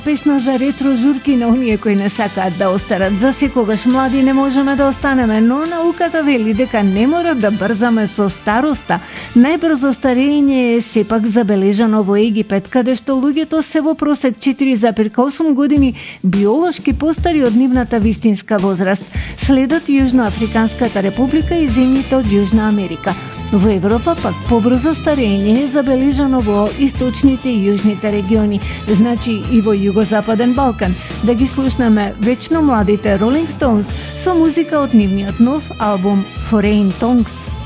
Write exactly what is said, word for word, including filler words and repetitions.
Песна за ретро журки на оние кои не сакаат да остарат. За секогаш млади не можеме да останеме, но науката вели дека не мора да брзаме со староста. Најбрзо старење е сепак забележано во Египет, каде што луѓето се во просек четири зарез осум години биолошки постари од нивната вистинска возраст. Следат Јужноафриканската република и земјите од Јужна Америка. Во Европа пак побрзо старење е забележано во источните и јужните региони, значи и во Југозападен Балкан. Да ги слушнеме вечно младите Rolling Stones со музика од нивниот нов албум Foreign Tongues.